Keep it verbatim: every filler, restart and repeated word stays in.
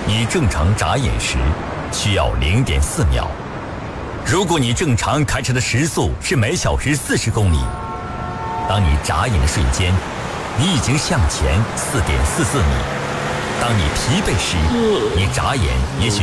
你正常眨眼时需要 零点四秒。如果你正常开车的时速是每小时四十公里，当你眨眼的瞬间，你已经向前 四点四四米。当你疲惫时，你眨眼也许